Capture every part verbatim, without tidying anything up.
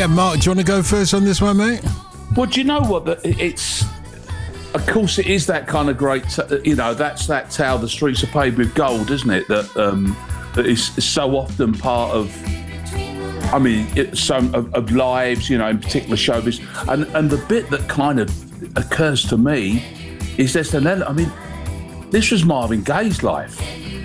Yeah, Mark, do you want to go first on this one, mate? Well, do you know what? The- It's, of course, it is that kind of great, t- you know, that's that tale, the streets are paved with gold, isn't it? That um, that is so often part of, I mean, it, some of, of lives, you know, in particular showbiz. And and the bit that kind of occurs to me is there's an element, I mean, this was Marvin Gaye's life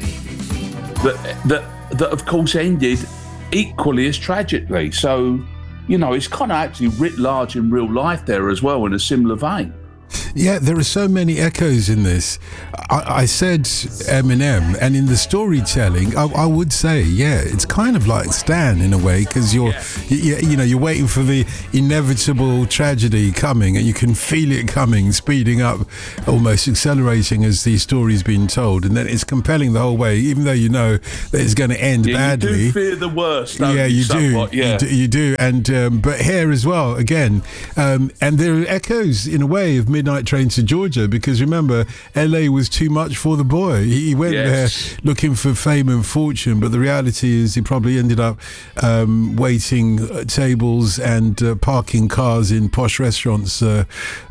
that, that, that of course, ended equally as tragically. So, you know, it's kind of actually writ large in real life there as well, in a similar vein. Yeah, there are so many echoes in this. I, I said Eminem, and in the storytelling, I, I would say, yeah, it's kind of like Stan in a way, because you're, Yeah. you, you know, you're waiting for the inevitable tragedy coming, and you can feel it coming, speeding up, almost accelerating as the story's being told, and then it's compelling the whole way, even though you know that it's going to end Yeah, badly. you do fear the worst, don't Yeah, you, you do. somewhat? Yeah. You do. You do. And um, but here as well, again, um, and there are echoes in a way of Midnight Train to Georgia, because remember, L A was too much for the boy. He went Yes. there looking for fame and fortune, but the reality is he probably ended up um, waiting at tables and uh, parking cars in posh restaurants uh,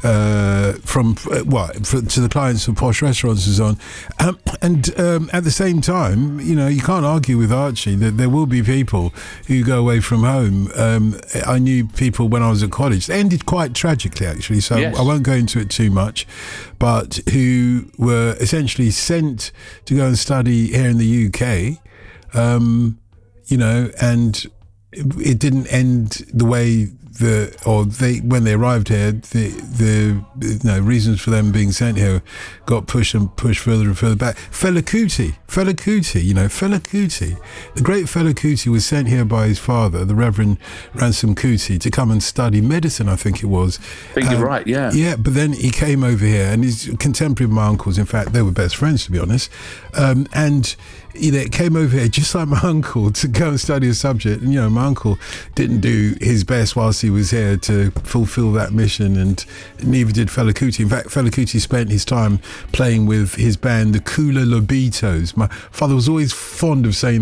uh, from uh, what for, to the clients of posh restaurants and so on. Um, and um, at the same time, you know, you can't argue with Archie that there will be people who go away from home. Um, I knew people when I was at college. They ended quite tragically, actually, so Yes. I won't go into it too much, but who were essentially sent to go and study here in the U K, um, you know, and it didn't end the way the or they when they arrived here, the the you know reasons for them being sent here got pushed and pushed further and further back. Fela Kuti, Fela Kuti, you know, Fela Kuti, the great Fela Kuti was sent here by his father, the Reverend Ransom Kuti, to come and study medicine, I think it was. I think you're right, yeah. Yeah, but then he came over here, and he's contemporary of my uncles. In fact, they were best friends, to be honest. Um, and you know, came over here just like my uncle to go and study a subject. And you know, my uncle didn't do his best whilst he was here to fulfil that mission, and neither did Fela Kuti. In fact, Fela Kuti spent his time playing with his band, the Kula Lobitos. My father was always fond of saying